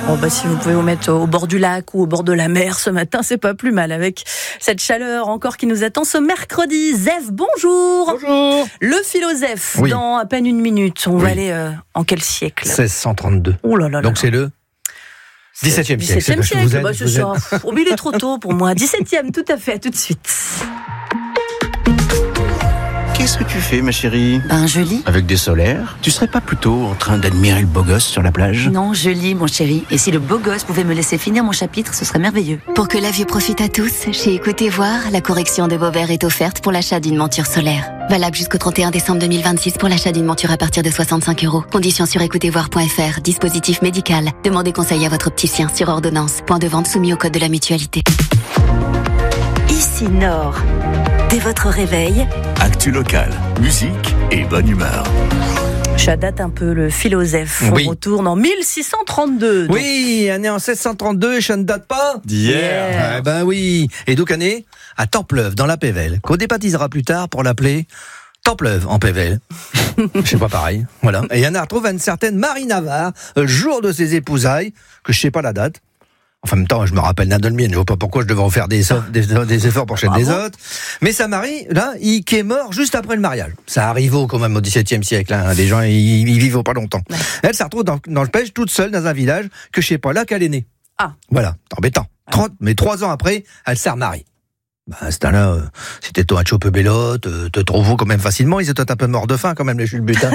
Si vous pouvez vous mettre au bord du lac ou au bord de la mer ce matin, c'est pas plus mal avec cette chaleur encore qui nous attend ce mercredi. Zef, bonjour. Bonjour. Le philosophe, Oui. dans à peine une minute. On va aller en quel siècle ? 1632. Oh là là. Donc c'est le 17e siècle. 17e siècle, Vous êtes- c'est ça. Oh, mais il est trop tôt pour moi. 17e, tout à fait, à tout de suite. Qu'est-ce que tu fais, ma chérie ? Je lis. Avec des solaires ? Tu serais pas plutôt en train d'admirer le beau gosse sur la plage ? Non, je lis, mon chéri. Et si le beau gosse pouvait me laisser finir mon chapitre, ce serait merveilleux. Pour que la vue profite à tous, chez Écoutez Voir, la correction de vos verres est offerte pour l'achat d'une monture solaire. Valable jusqu'au 31 décembre 2026 pour l'achat d'une monture à partir de 65 €. Conditions sur écoutezvoir.fr. Dispositif médical. Demandez conseil à votre opticien sur ordonnance. Point de vente soumis au code de la mutualité. Ici Nord. Dès votre réveil, Actu locale, musique et bonne humeur. Ça date un peu le philosophe. Oui. On retourne en 1632. Donc, Oui, année en 1632 et ça ne date pas d'hier. Oui. Et donc année à Templeuve, dans la Pévèle, qu'on débaptisera plus tard pour l'appeler Templeuve en Pévèle. Je sais pas pareil. Voilà. Et il y en a retrouvé une certaine Marie Navarre, le jour de ses épousailles, que je sais pas la date. Enfin, en même temps, je me rappelle d'un de le mien, je vois pas pourquoi je devrais en faire des efforts pour chez des autres. Mais sa mari, là, qui est mort juste après le mariage. Ça arrive quand même au XVIIe siècle, hein. Les gens, ils vivent pas longtemps. Ouais. Elle se retrouve dans le Pêche, toute seule, dans un village, que je sais pas là qu'elle est née. Ah. Voilà, c'est embêtant. Mais 3 ans après, elle se remarie. À ce temps-là, c'était toi un peu bellotte, te trouves quand même facilement, ils étaient un peu morts de faim quand même, les bulbutins.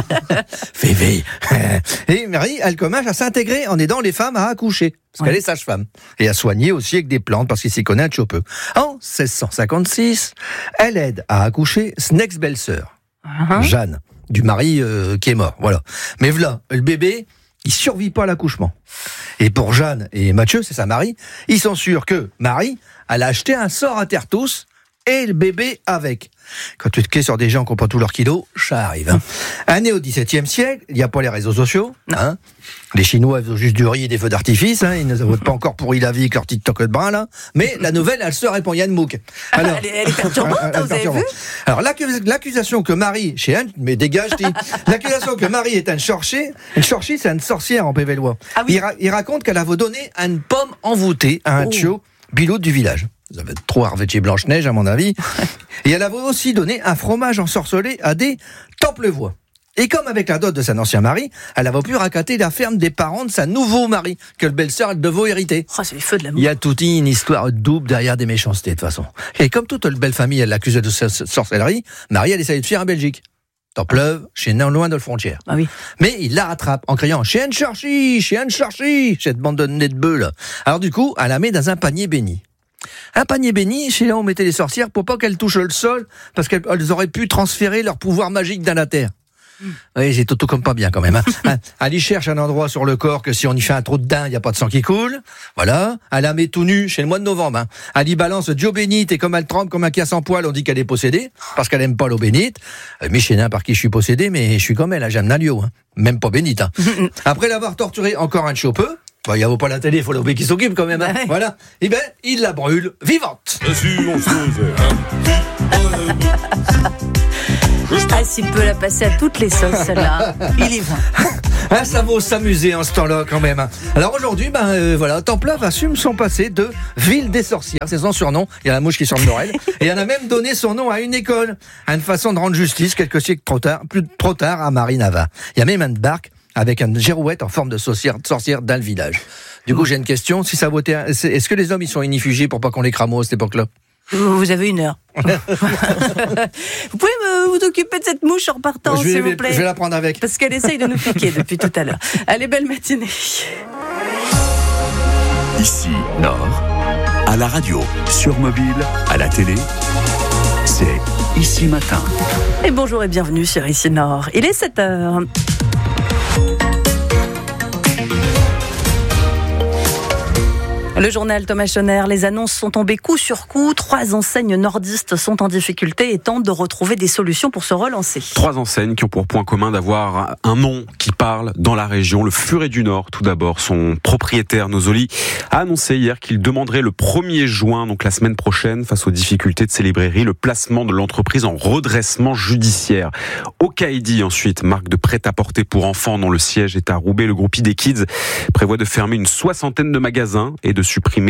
Févé. Et Marie, elle commence à s'intégrer en aidant les femmes à accoucher, parce qu'elle est sage-femme, et à soigner aussi avec des plantes, parce qu'il s'y connaît un peu. En 1656, elle aide à accoucher Snex belle-sœur, Jeanne, du mari qui est mort, voilà. Mais voilà, le bébé, il survit pas à l'accouchement. Et pour Jeanne et Mathieu, c'est sa mari, ils sont sûrs que Marie, elle a acheté un sort à terre tous et le bébé avec. Quand tu te quais sur des gens qui n'ont pas tous leurs kilos, ça arrive. Hein. Année au XVIIe siècle, il n'y a pas les réseaux sociaux. Hein. Les Chinois, ils ont juste du riz et des feux d'artifice. Hein. Ils ne votent pas encore pourri la vie avec leur TikTok de brin, là. Mais la nouvelle, elle se répand. Yann Mouk. Alors, elle est perturbante, vous avez vu ? Alors, l'accusation que Marie, chez Anne, mais dégage, l'accusation que Marie est une sorcière, c'est une sorcière en pévélois. Ah oui. Il raconte qu'elle avait donné une pomme envoûtée à un tchio biloute du village. Ça va être trop revêtu Blanche-Neige, à mon avis. Et elle avait aussi donné un fromage ensorcelé à des Templevois. Et comme avec la dot de son ancien mari, elle avait pu racater la ferme des parents de sa nouveau mari, que le belle-sœur elle devait hériter. Oh, c'est les feux de l'amour. Il y a toute une histoire double derrière des méchancetés, de toute façon. Et comme toute belle famille, elle l'accusait de sorcellerie, Marie, elle essayait de fuir en Belgique. Templeuve, chez loin de la frontière. Ah oui. Mais il la rattrape en criant « Chien cherchi, cette bande de nez de bœufs, là !» Alors du coup, elle la met dans un panier béni. Un panier béni, chez là on mettait les sorcières pour pas qu'elles touchent le sol, parce qu'elles auraient pu transférer leur pouvoir magique dans la terre. Oui, c'est tout comme pas bien quand même. Hein. Elle y cherche un endroit sur le corps que si on y fait un trou de daim, il n'y a pas de sang qui coule. Voilà. Elle la met tout nu chez le mois de novembre. Hein. Elle y balance Dieu bénite et comme elle trempe comme un cas sans poil, on dit qu'elle est possédée parce qu'elle aime pas l'eau bénite. Mais chez nain par qui je suis possédé, mais je suis comme elle, j'aime Nalio. Hein. Même pas bénite. Hein. Après l'avoir torturée encore un chopeux, il n'y a pas la télé, il faut l'oublier qui s'occupe quand même. Hein. Ouais. Voilà. Et ben, il la brûle vivante. Ah, s'il peut la passer à toutes les sauces, celle-là. Il est bon. Ah, ça vaut s'amuser en ce temps-là quand même. Alors aujourd'hui, voilà, Templeuve assume son passé de ville des sorcières. C'est son surnom. Il y a la mouche qui sort de l'oreille. Et elle a même donné son nom à une école. Une façon de rendre justice quelques siècles trop tard à Marie Navarre. Il y a même une barque avec une girouette en forme de sorcière dans le village. Du coup, j'ai une question. Si ça votait, est-ce que les hommes ils sont inifugés pour pas qu'on les cramo à cette époque-là? Vous avez 1 heure. Vous pouvez vous occuper de cette mouche en repartant, s'il vous plaît. Je vais la prendre avec. Parce qu'elle essaye de nous piquer depuis tout à l'heure. Allez, belle matinée. Ici, Nord, à la radio, sur mobile, à la télé, c'est Ici Matin. Et bonjour et bienvenue sur Ici Nord. Il est 7h. Le journal Thomas Schoner, les annonces sont tombées coup sur coup. 3 enseignes nordistes sont en difficulté et tentent de retrouver des solutions pour se relancer. 3 enseignes qui ont pour point commun d'avoir un nom qui parle dans la région. Le Furet du Nord, tout d'abord. Son propriétaire, Nosoli, a annoncé hier qu'il demanderait le 1er juin, donc la semaine prochaine, face aux difficultés de ses librairies, le placement de l'entreprise en redressement judiciaire. Okaidi, ensuite, marque de prêt-à-porter pour enfants dont le siège est à Roubaix. Le groupe ID-Kids prévoit de fermer une 60aine de magasins et de supprimer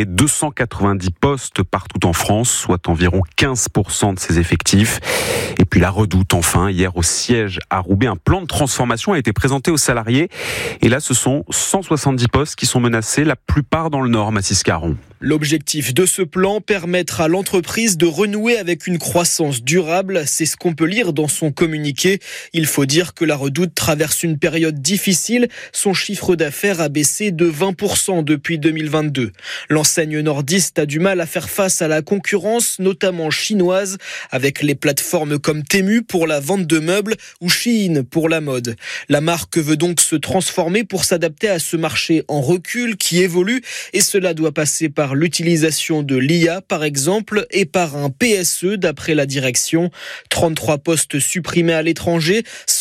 290 postes partout en France, soit environ 15% de ses effectifs. Et puis la Redoute, enfin, hier au siège à Roubaix, un plan de transformation a été présenté aux salariés. Et là, ce sont 170 postes qui sont menacés, la plupart dans le Nord, Mathis Caron. L'objectif de ce plan, permettre à l'entreprise de renouer avec une croissance durable. C'est ce qu'on peut lire dans son communiqué. Il faut dire que la Redoute traverse une période difficile. Son chiffre d'affaires a baissé de 20% depuis 2022. L'enseigne nordiste a du mal à faire face à la concurrence, notamment chinoise, avec les plateformes comme Temu pour la vente de meubles ou Shein pour la mode. La marque veut donc se transformer pour s'adapter à ce marché en recul qui évolue, et cela doit passer par l'utilisation de l'IA par exemple et par un PSE d'après la direction. 33 postes supprimés à l'étranger,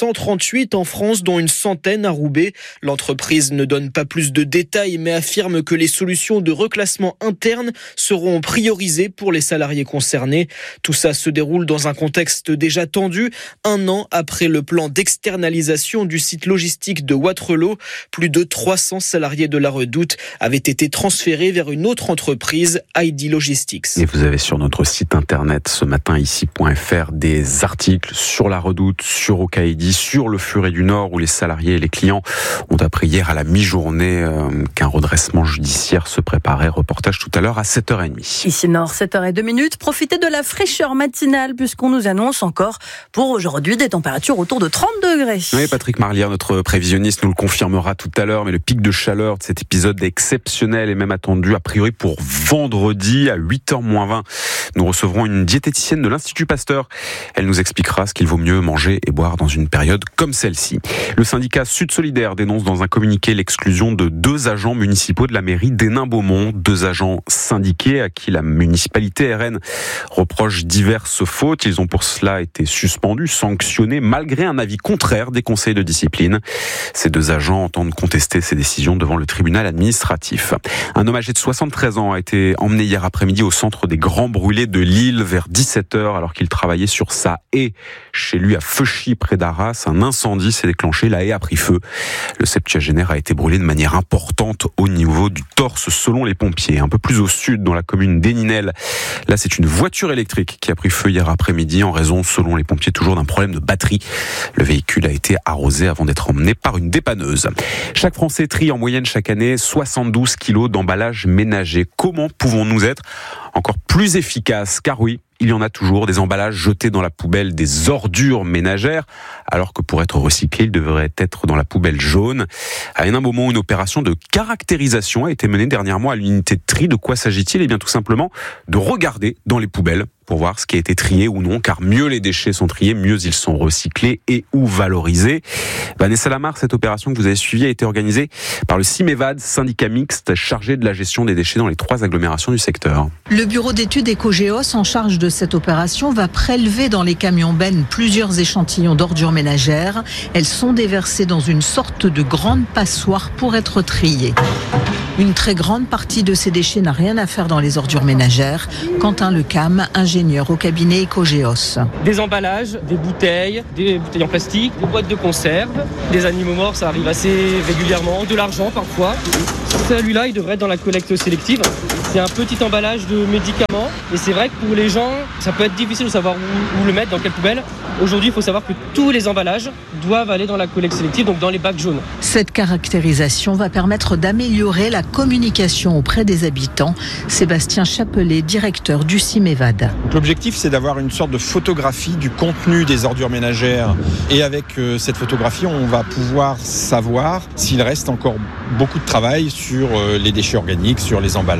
138 en France dont une centaine à Roubaix. L'entreprise ne donne pas plus de détails mais affirme que les solutions de reclassement interne seront priorisées pour les salariés concernés. Tout ça se déroule dans un contexte déjà tendu, 1 an après le plan d'externalisation du site logistique de Wattrelos. Plus de 300 salariés de la Redoute avaient été transférés vers une autre entreprise, ID Logistics. Et vous avez sur notre site internet ce matin ici.fr des articles sur la Redoute, sur Okaidi, sur le Furet du Nord où les salariés et les clients ont appris hier à la mi-journée qu'un redressement judiciaire se préparait. Reportage tout à l'heure à 7h30. Ici Nord, 7h02. Profitez de la fraîcheur matinale puisqu'on nous annonce encore pour aujourd'hui des températures autour de 30 degrés. Oui, Patrick Marlière, notre prévisionniste, nous le confirmera tout à l'heure, mais le pic de chaleur de cet épisode est exceptionnel et même attendu a priori pour vendredi à 8h-20. Nous recevrons une diététicienne de l'Institut Pasteur. Elle nous expliquera ce qu'il vaut mieux manger et boire dans une période comme celle-ci. Le syndicat Sud Solidaire dénonce dans un communiqué l'exclusion de 2 agents municipaux de la mairie d'Hénin-Beaumont. 2 agents syndiqués à qui la municipalité RN reproche diverses fautes. Ils ont pour cela été suspendus, sanctionnés, malgré un avis contraire des conseils de discipline. Ces 2 agents entendent contester ces décisions devant le tribunal administratif. Un homme âgé de 73 ans a été emmené hier après-midi au centre des Grands Brûlés de Lille vers 17h alors qu'il travaillait sur sa haie chez lui à Feuchy près d'Arras. Un incendie s'est déclenché, la haie a pris feu. Le septuagénaire a été brûlé de manière importante au niveau du torse selon les pompiers. Un peu plus au sud, dans la commune d'Héninel, là c'est une voiture électrique qui a pris feu hier après-midi en raison, selon les pompiers, toujours d'un problème de batterie. Le véhicule a été arrosé avant d'être emmené par une dépanneuse. Chaque Français trie en moyenne chaque année 72 kilos d'emballage ménager. Comment pouvons-nous être encore plus efficaces ? Car oui, il y en a toujours des emballages jetés dans la poubelle des ordures ménagères, alors que pour être recyclés, ils devraient être dans la poubelle jaune. À Hénin-Beaumont, une opération de caractérisation a été menée dernièrement à l'unité de tri. De quoi s'agit-il ? Eh bien, tout simplement de regarder dans les poubelles pour voir ce qui a été trié ou non, car mieux les déchets sont triés, mieux ils sont recyclés et ou valorisés. Vanessa Lamarre, cette opération que vous avez suivie a été organisée par le CIMEVAD, syndicat mixte chargé de la gestion des déchets dans les 3 agglomérations du secteur. Le bureau d'études Ecogéos, en charge de cette opération, va prélever dans les camions-bennes plusieurs échantillons d'ordures ménagères. Elles sont déversées dans une sorte de grande passoire pour être triées. Une très grande partie de ces déchets n'a rien à faire dans les ordures ménagères. Quentin Lecam, ingénieur au cabinet Ecogéos. Des emballages, des bouteilles en plastique, des boîtes de conserve, des animaux morts, ça arrive assez régulièrement, de l'argent parfois. Celui-là, il devrait être dans la collecte sélective. C'est un petit emballage de médicaments et c'est vrai que pour les gens, ça peut être difficile de savoir où le mettre, dans quelle poubelle. Aujourd'hui, il faut savoir que tous les emballages doivent aller dans la collecte sélective, donc dans les bacs jaunes. Cette caractérisation va permettre d'améliorer la communication auprès des habitants. Sébastien Chapelet, directeur du CIMEVAD. L'objectif, c'est d'avoir une sorte de photographie du contenu des ordures ménagères. Et avec cette photographie, on va pouvoir savoir s'il reste encore beaucoup de travail sur les déchets organiques, sur les emballages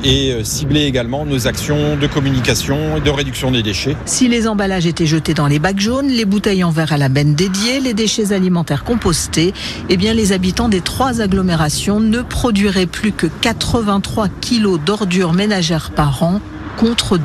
et cibler également nos actions de communication et de réduction des déchets. Si les emballages étaient jetés dans les bacs jaunes, les bouteilles en verre à la benne dédiée, les déchets alimentaires compostés, eh bien les habitants des 3 agglomérations ne produiraient plus que 83 kilos d'ordures ménagères par an, contre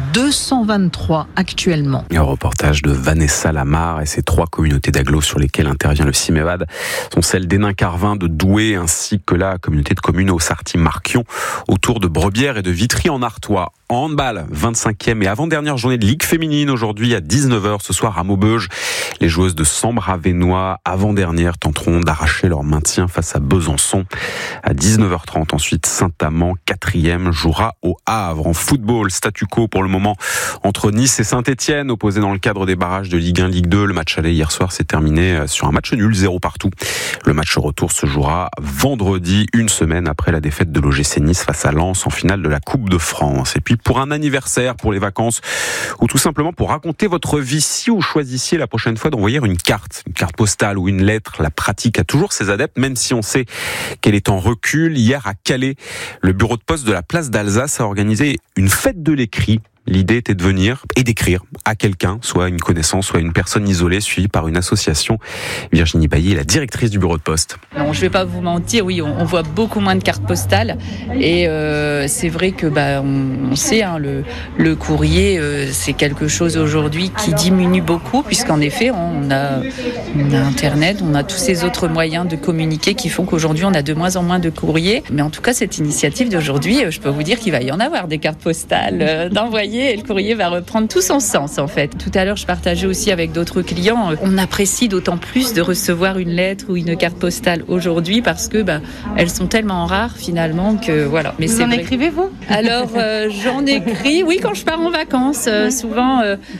223 actuellement. Un reportage de Vanessa Lamar et ces 3 communautés d'agglos sur lesquelles intervient le CIMEVAD sont celles d'Hénin-Carvin, de Douai, ainsi que la communauté de communes au Sarty-Marquion, autour de Brebières et de Vitry-en-Artois. En handball, 25e et avant-dernière journée de Ligue féminine aujourd'hui à 19h ce soir à Maubeuge. Les joueuses de Sambre-Avesnois, avant-dernière, tenteront d'arracher leur maintien face à Besançon. À 19h30 ensuite, Saint-Amand, 4e, jouera au Havre. En football, statu quo pour le moment entre Nice et Saint-Etienne, opposés dans le cadre des barrages de Ligue 1, Ligue 2. Le match aller hier soir s'est terminé sur un match nul, 0 partout. Le match retour se jouera vendredi, une semaine après la défaite de l'OGC Nice face à Lens en finale de la Coupe de France. Et puis pour un anniversaire, pour les vacances, ou tout simplement pour raconter votre vie, si vous choisissiez la prochaine fois d'envoyer une carte postale ou une lettre, la pratique a toujours ses adeptes, même si on sait qu'elle est en recul. Hier à Calais, le bureau de poste de la place d'Alsace a organisé une fête de l'écrit. L'idée était de venir et d'écrire à quelqu'un, soit une connaissance, soit une personne isolée, suivie par une association. Virginie Bailly est la directrice du bureau de poste. Non, je ne vais pas vous mentir, oui, on voit beaucoup moins de cartes postales. Et c'est vrai que on sait, le courrier, c'est quelque chose aujourd'hui qui diminue beaucoup, puisqu'en effet, on a Internet, on a tous ces autres moyens de communiquer qui font qu'aujourd'hui, on a de moins en moins de courriers. Mais en tout cas, cette initiative d'aujourd'hui, je peux vous dire qu'il va y en avoir des cartes postales d'envoyer. Et le courrier va reprendre tout son sens en fait. Tout à l'heure, je partageais aussi avec d'autres clients. On apprécie d'autant plus de recevoir une lettre ou une carte postale aujourd'hui parce que elles sont tellement rares finalement que voilà. Mais vous en écrivez vous ? Alors j'en écris, oui, quand je pars en vacances. Souvent,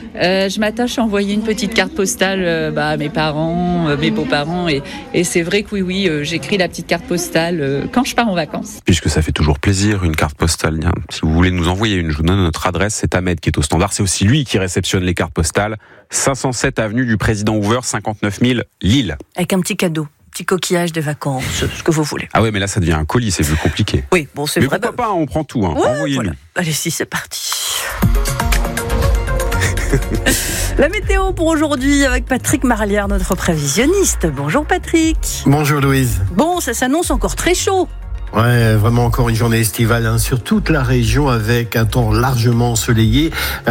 je m'attache à envoyer une petite carte postale à mes parents, mes beaux-parents, et c'est vrai que oui, j'écris la petite carte postale quand je pars en vacances. Puisque ça fait toujours plaisir une carte postale. Si vous voulez nous envoyer une, je vous donne notre adresse. C'est Ahmed qui est au standard. C'est aussi lui qui réceptionne les cartes postales. 507 avenue du Président Hoover, 59 000 Lille. Avec un petit cadeau, petit coquillage de vacances, ce que vous voulez. Ah ouais, mais là ça devient un colis, c'est plus compliqué. Oui, bon, c'est mais vrai. Mais pourquoi pas, on prend tout. Ouais, envoyez-nous. Voilà. Allez, si, c'est parti. La météo pour aujourd'hui avec Patrick Marlière, notre prévisionniste. Bonjour Patrick. Bonjour Louise. Bon, ça s'annonce encore très chaud. Ouais, vraiment encore une journée estivale sur toute la région avec un temps largement ensoleillé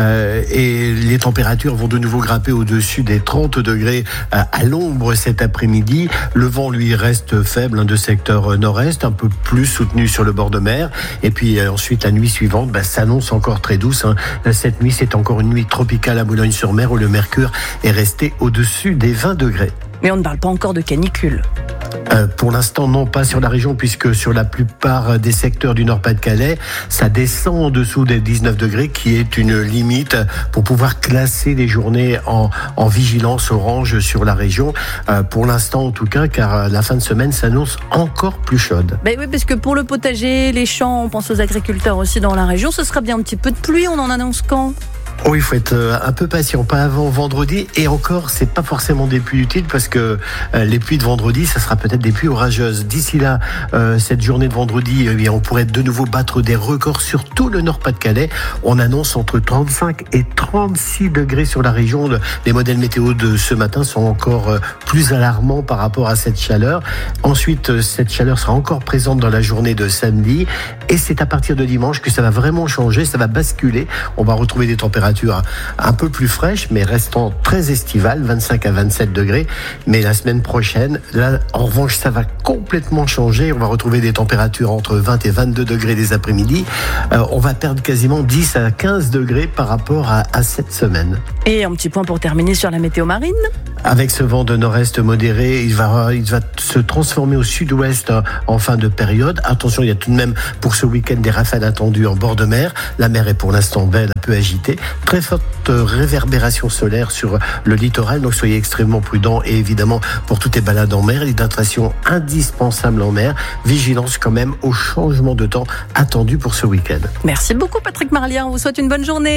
et les températures vont de nouveau grimper au-dessus des 30 degrés à l'ombre cet après-midi. Le vent, lui, reste faible de secteur nord-est, un peu plus soutenu sur le bord de mer. Et puis ensuite, la nuit suivante s'annonce encore très douce. Cette nuit, c'est encore une nuit tropicale à Boulogne-sur-Mer où le mercure est resté au-dessus des 20 degrés. Mais on ne parle pas encore de canicule. Pour l'instant, non, pas sur la région, puisque sur la plupart des secteurs du Nord-Pas-de-Calais, ça descend en dessous des 19 degrés, qui est une limite pour pouvoir classer les journées en vigilance orange sur la région. Pour l'instant, en tout cas, car la fin de semaine s'annonce encore plus chaude. Ben oui, parce que pour le potager, les champs, on pense aux agriculteurs aussi dans la région, ce sera bien un petit peu de pluie, on en annonce quand ? Oui, il faut être un peu patient, pas avant vendredi. Et encore, c'est pas forcément des pluies utiles parce que les pluies de vendredi, ça sera peut-être des pluies orageuses. D'ici là, cette journée de vendredi, on pourrait de nouveau battre des records sur tout le Nord-Pas-de-Calais. On annonce entre 35 et 36 degrés sur la région. Les modèles météo de ce matin sont encore plus alarmants par rapport à cette chaleur. Ensuite, cette chaleur sera encore présente dans la journée de samedi. Et c'est à partir de dimanche que ça va vraiment changer, ça va basculer. On va retrouver des températures un peu plus fraîches, mais restant très estivales, 25 à 27 degrés. Mais la semaine prochaine, là, en revanche, ça va complètement changer. On va retrouver des températures entre 20 et 22 degrés les après-midi. On va perdre quasiment 10 à 15 degrés par rapport à cette semaine. Et un petit point pour terminer sur la météo marine. Avec ce vent de nord-est modéré, il va se transformer au sud-ouest en fin de période. Attention, il y a tout de même pour ce week-end des rafales attendues en bord de mer. La mer est pour l'instant belle, un peu agitée. Très forte réverbération solaire sur le littoral, donc soyez extrêmement prudents. Et évidemment, pour toutes les balades en mer, l'hydratation indispensable en mer. Vigilance quand même au changement de temps attendu pour ce week-end. Merci beaucoup Patrick Marlière, on vous souhaite une bonne journée.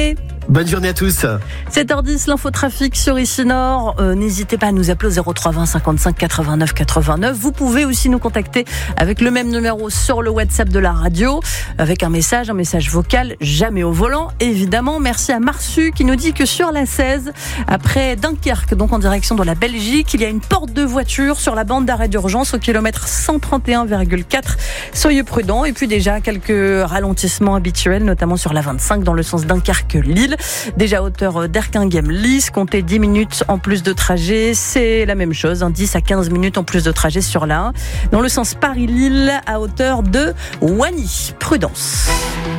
Bonne journée à tous. 7h10, l'infotrafic sur Ici Nord. N'hésitez pas à nous appeler au 0320 55 89 89. Vous pouvez aussi nous contacter avec le même numéro sur le WhatsApp de la radio, avec un message vocal, jamais au volant, évidemment. Merci à Marsu qui nous dit que sur la 16, après Dunkerque, donc en direction de la Belgique, il y a une porte de voiture sur la bande d'arrêt d'urgence au kilomètre 131,4. Soyez prudents. Et puis déjà quelques ralentissements habituels, notamment sur la 25 dans le sens Dunkerque-Lille. Déjà à hauteur d'Erquinghem-Lys, comptez 10 minutes en plus de trajet. C'est la même chose, 10 à 15 minutes en plus de trajet sur la 1. Dans le sens Paris-Lille, à hauteur de Wany. Prudence.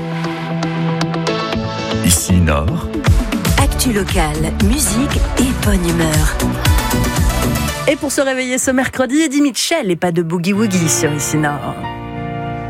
Ici Nord. Actu locale, musique et bonne humeur. Et pour se réveiller ce mercredi, Eddie Mitchell et pas de boogie-woogie sur Ici Nord.